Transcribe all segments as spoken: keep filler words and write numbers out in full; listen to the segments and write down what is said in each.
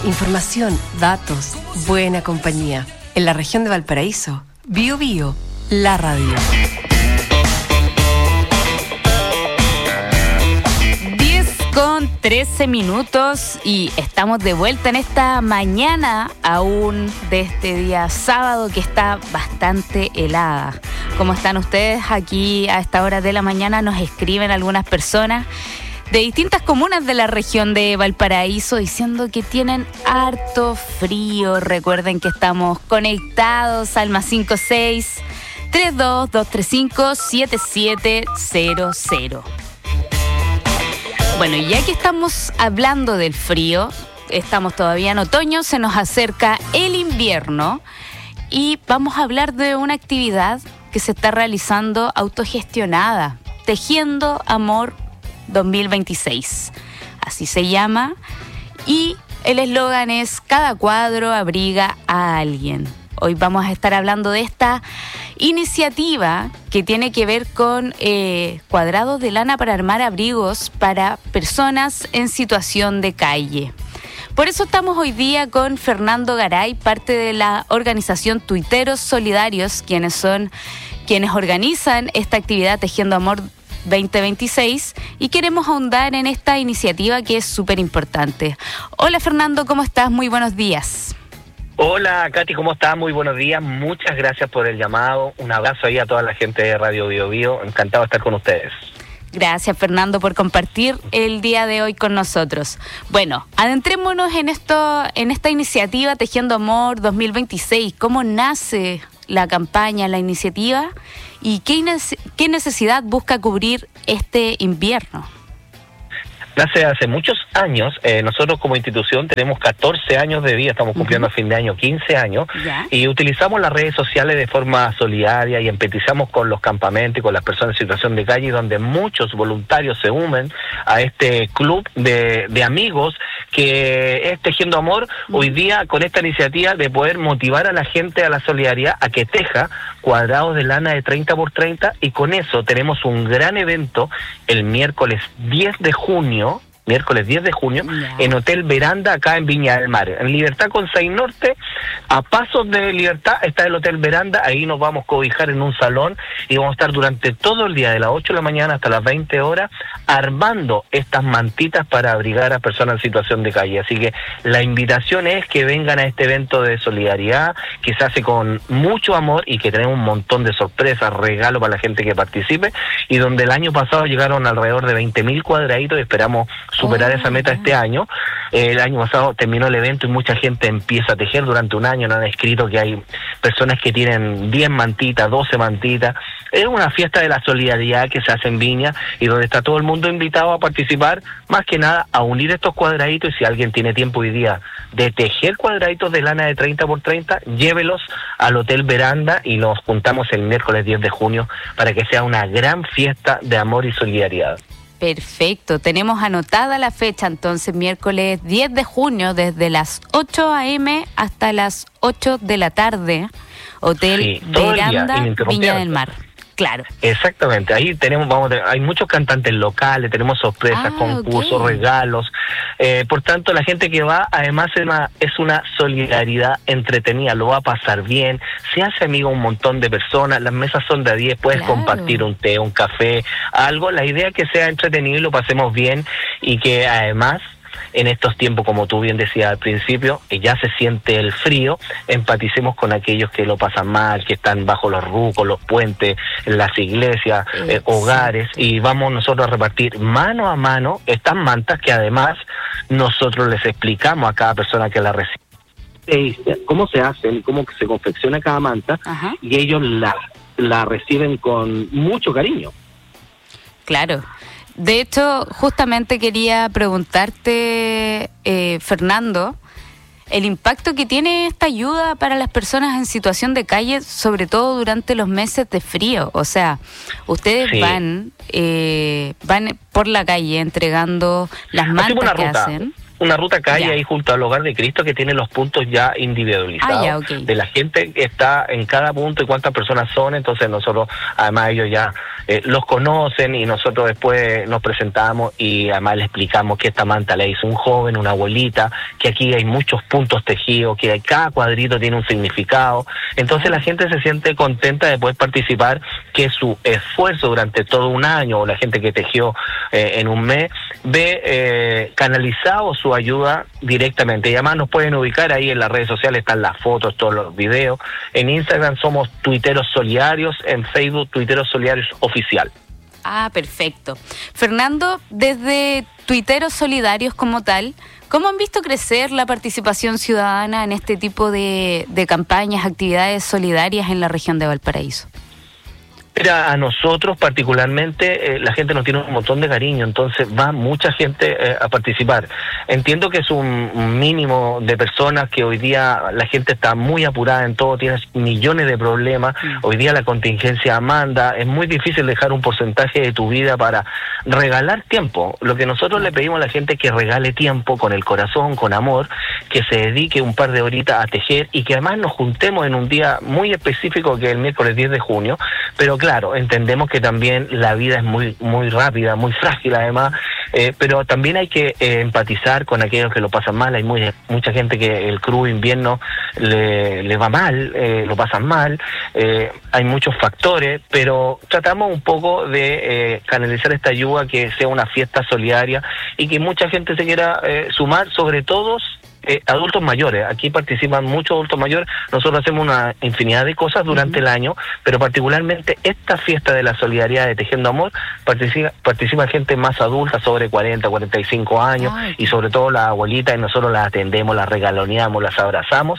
información, datos, buena compañía. En la región de Valparaíso, Bio Bio, la radio. Con trece minutos y estamos de vuelta en esta mañana aún de este día sábado que está bastante helada. ¿Cómo están ustedes? Aquí a esta hora de la mañana nos escriben algunas personas de distintas comunas de la región de Valparaíso diciendo que tienen harto frío. Recuerden que estamos conectados al más cinco seis, tres dos, dos tres cinco, siete siete cero cero. Bueno, y ya que estamos hablando del frío, estamos todavía en otoño, se nos acerca el invierno y vamos a hablar de una actividad que se está realizando autogestionada, Tejiendo Amor dos mil veintiséis. Así se llama y el eslogan es "Cada cuadro abriga a alguien". Hoy vamos a estar hablando de esta iniciativa que tiene que ver con eh, cuadrados de lana para armar abrigos para personas en situación de calle. Por eso estamos hoy día con Fernando Garay, parte de la organización Tuiteros Solidarios, quienes son quienes organizan esta actividad Tejiendo Amor veinte veintiséis, y queremos ahondar en esta iniciativa que es súper importante. Hola Fernando, ¿cómo estás? Muy buenos días. Hola, Katy, ¿cómo estás? Muy buenos días, muchas gracias por el llamado, un abrazo ahí a toda la gente de Radio Bio Bio, encantado de estar con ustedes. Gracias, Fernando, por compartir el día de hoy con nosotros. Bueno, adentrémonos en esto, en esta iniciativa Tejiendo Amor dos mil veintiséis. ¿Cómo nace la campaña, la iniciativa? ¿Y qué, qué necesidad busca cubrir este invierno? Nace hace muchos años, eh, nosotros como institución tenemos catorce años de vida, estamos cumpliendo uh-huh. a fin de año quince años, ¿ya? Y utilizamos las redes sociales de forma solidaria y empatizamos con los campamentos y con las personas en situación de calle, donde muchos voluntarios se unen a este club de, de amigos que es Tejiendo Amor, uh-huh. hoy día con esta iniciativa de poder motivar a la gente a la solidaridad, a que teja cuadrados de lana de treinta por treinta, y con eso tenemos un gran evento el miércoles diez de junio, miércoles diez de junio, yeah. en Hotel Veranda, acá en Viña del Mar. En Libertad con seis Norte, a pasos de Libertad, está el Hotel Veranda, ahí nos vamos a cobijar en un salón y vamos a estar durante todo el día, de las ocho de la mañana hasta las veinte horas, armando estas mantitas para abrigar a personas en situación de calle. Así que la invitación es que vengan a este evento de solidaridad, que se hace con mucho amor y que tenemos un montón de sorpresas, regalos para la gente que participe, y donde el año pasado llegaron alrededor de veinte mil cuadraditos y esperamos superar oh, esa meta este año. Eh, el año pasado terminó el evento y mucha gente empieza a tejer durante un año. Nos han escrito que hay personas que tienen diez mantitas, doce mantitas. Es una fiesta de la solidaridad que se hace en Viña y donde está todo el mundo invitado a participar, más que nada a unir estos cuadraditos. Y si alguien tiene tiempo hoy día de tejer cuadraditos de lana de treinta por treinta, llévelos al Hotel Veranda y nos juntamos el miércoles diez de junio para que sea una gran fiesta de amor y solidaridad. Perfecto, tenemos anotada la fecha entonces, miércoles diez de junio, desde las ocho a.m. hasta las ocho de la tarde, Hotel sí, Veranda, Viña del Mar. Claro. Exactamente, ahí tenemos, vamos, hay muchos cantantes locales, tenemos sorpresas, ah, concursos, okay. regalos, eh, por tanto la gente que va, además es una, es una solidaridad entretenida, lo va a pasar bien, se hace amigo un montón de personas, las mesas son de a diez, puedes claro. compartir un té, un café, algo, la idea es que sea entretenido y lo pasemos bien, y que además en estos tiempos, como tú bien decías al principio, ya se siente el frío, empaticemos con aquellos que lo pasan mal, que están bajo los rucos, los puentes, en las iglesias, eh, hogares, y vamos nosotros a repartir mano a mano estas mantas que además nosotros les explicamos a cada persona que la recibe cómo se hacen, cómo se confecciona cada manta. Ajá. Y ellos la, la reciben con mucho cariño. Claro. De hecho, justamente quería preguntarte, eh, Fernando, el impacto que tiene esta ayuda para las personas en situación de calle, sobre todo durante los meses de frío. O sea, ustedes sí. van eh, van por la calle entregando las mantas que hacen. una ruta calle ya. ahí junto al Hogar de Cristo que tiene los puntos ya individualizados ah, ya, okay. de la gente que está en cada punto y cuántas personas son. Entonces nosotros, además ellos ya eh, los conocen y nosotros después nos presentamos y además les explicamos que esta manta la hizo un joven, una abuelita, que aquí hay muchos puntos tejidos, que cada cuadrito tiene un significado. Entonces la gente se siente contenta de poder participar, que su esfuerzo durante todo un año, o la gente que tejió eh, en un mes, ve eh, canalizado su ayuda directamente. Y además nos pueden ubicar ahí en las redes sociales, están las fotos, todos los videos. En Instagram somos Tuiteros Solidarios, en Facebook Tuiteros Solidarios Oficial. Ah, perfecto. Fernando, desde Tuiteros Solidarios como tal, ¿cómo han visto crecer la participación ciudadana en este tipo de, de campañas, actividades solidarias en la región de Valparaíso? Mira, a nosotros particularmente eh, la gente nos tiene un montón de cariño, entonces va mucha gente eh, a participar. Entiendo que es un, un mínimo de personas, que hoy día la gente está muy apurada en todo, tienes millones de problemas, mm. hoy día la contingencia manda, es muy difícil dejar un porcentaje de tu vida para regalar tiempo. Lo que nosotros le pedimos a la gente es que regale tiempo con el corazón, con amor, que se dedique un par de horitas a tejer y que además nos juntemos en un día muy específico que es el miércoles diez de junio, pero claro, entendemos que también la vida es muy muy rápida, muy frágil además, eh, pero también hay que eh, empatizar con aquellos que lo pasan mal. Hay muy, mucha gente que el crudo invierno le, le va mal, eh, lo pasan mal, eh, hay muchos factores, pero tratamos un poco de eh, canalizar esta ayuda, que sea una fiesta solidaria y que mucha gente se quiera eh, sumar, sobre todo Eh, adultos mayores. Aquí participan muchos adultos mayores.Nosotros hacemos una infinidad de cosas durante uh-huh. el año, pero particularmente esta fiesta de la solidaridad de Tejiendo Amor participa, participa gente más adulta, sobre cuarenta, cuarenta y cinco años, Ay. y sobre todo las abuelitas, y nosotros las atendemos, las regaloneamos, las abrazamos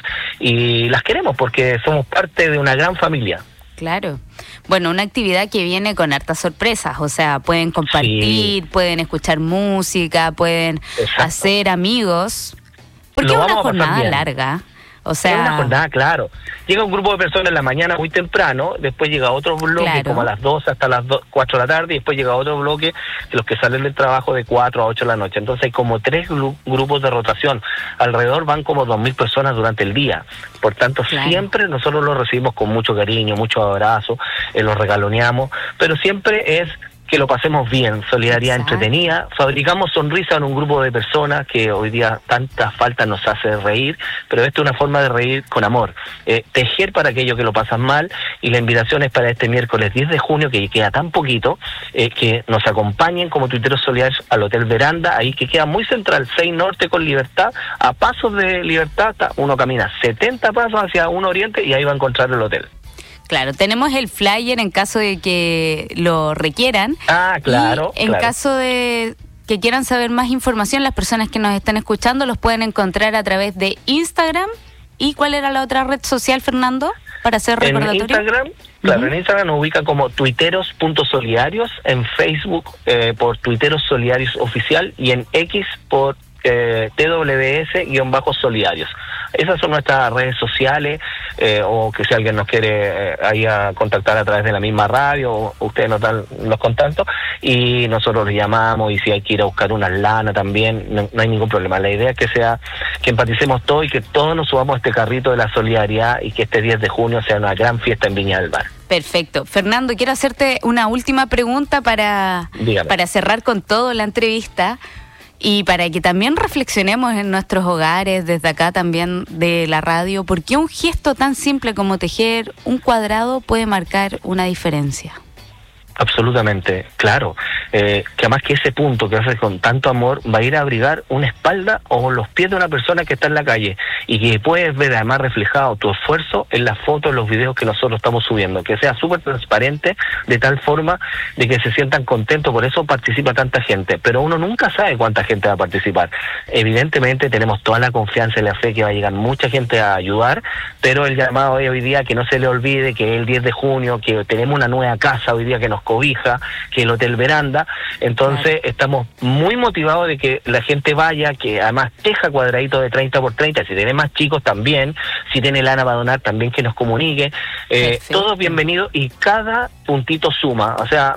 y las queremos porque somos parte de una gran familia. Claro. Bueno, una actividad que viene con hartas sorpresas, o sea, pueden compartir, sí. pueden escuchar música, pueden Exacto. hacer amigos. Porque es una jornada larga, o sea... Es una jornada, claro. Llega un grupo de personas en la mañana muy temprano, después llega otro bloque claro. como a las dos hasta las cuatro de la tarde, y después llega otro bloque de los que salen del trabajo de cuatro a ocho de la noche. Entonces hay como tres gru- grupos de rotación. Alrededor van como dos mil personas durante el día. Por tanto, claro. siempre nosotros los recibimos con mucho cariño, mucho abrazo, eh, los regaloneamos, pero siempre es... que lo pasemos bien, solidaridad Exacto. entretenida, fabricamos sonrisas en un grupo de personas que hoy día tanta falta nos hace reír, pero esta es una forma de reír con amor, eh, tejer para aquellos que lo pasan mal, y la invitación es para este miércoles diez de junio, que queda tan poquito, eh, que nos acompañen como Tuiteros Solidarios al Hotel Veranda, ahí que queda muy central, seis Norte con Libertad, a pasos de Libertad, uno camina setenta pasos hacia un oriente y ahí va a encontrar el hotel. Claro, tenemos el flyer en caso de que lo requieran. Ah, claro. Y en claro. caso de que quieran saber más información, las personas que nos están escuchando los pueden encontrar a través de Instagram. ¿Y cuál era la otra red social, Fernando, para hacer recordatorio? En Instagram, claro, uh-huh. en Instagram nos ubican como tuiteros punto solidarios, en Facebook eh, por Tuiteros Solidarios Oficial y en X por eh, T W S-solidarios. Esas son nuestras redes sociales, eh, o que si alguien nos quiere eh, ahí a contactar a través de la misma radio, o ustedes nos dan los contactos y nosotros los llamamos, y si hay que ir a buscar una lana también, no, no hay ningún problema. La idea es que sea, que empaticemos todos y que todos nos subamos a este carrito de la solidaridad, y que este diez de junio sea una gran fiesta en Viña del Mar. Perfecto. Fernando, quiero hacerte una última pregunta para, para cerrar con todo la entrevista. Y para que también reflexionemos en nuestros hogares, desde acá también de la radio, ¿por qué un gesto tan simple como tejer un cuadrado puede marcar una diferencia? Absolutamente, claro. Eh, que además que ese punto que haces con tanto amor va a ir a abrigar una espalda o los pies de una persona que está en la calle, y que puedes ver además reflejado tu esfuerzo en las fotos, en los videos que nosotros estamos subiendo, que sea súper transparente, de tal forma de que se sientan contentos. Por eso participa tanta gente, pero uno nunca sabe cuánta gente va a participar. Evidentemente tenemos toda la confianza y la fe que va a llegar mucha gente a ayudar, pero el llamado de hoy día, que no se le olvide que es el diez de junio, que tenemos una nueva casa hoy día que nos cobija, que el Hotel Veranda. Entonces claro. estamos muy motivados de que la gente vaya, que además teja cuadraditos de treinta por treinta, si tiene más chicos también, si tiene lana para donar también que nos comunique, eh, todos bienvenidos, y cada puntito suma, o sea,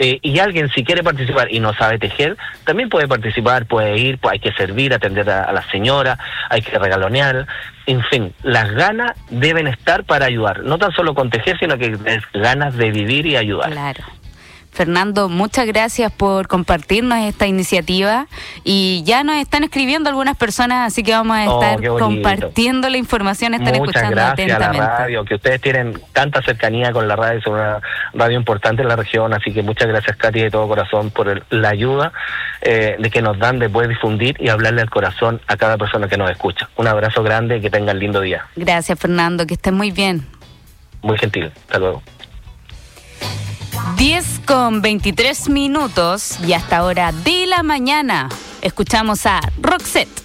Eh, y alguien si quiere participar y no sabe tejer, también puede participar, puede ir, pues hay que servir, atender a, a la señora, hay que regalonear, en fin, las ganas deben estar para ayudar, no tan solo con tejer, sino que es ganas de vivir y ayudar. Claro. Fernando, muchas gracias por compartirnos esta iniciativa y ya nos están escribiendo algunas personas, así que vamos a estar oh, compartiendo la información, están muchas escuchando gracias atentamente. A la radio, que ustedes tienen tanta cercanía con la radio, es una radio importante en la región, así que muchas gracias, Katy, de todo corazón por el, la ayuda eh, de que nos dan de poder difundir y hablarle al corazón a cada persona que nos escucha. Un abrazo grande y que tengan lindo día. Gracias, Fernando, que estén muy bien. Muy gentil, hasta luego. diez con veintitrés minutos y hasta hora de la mañana escuchamos a Roxette.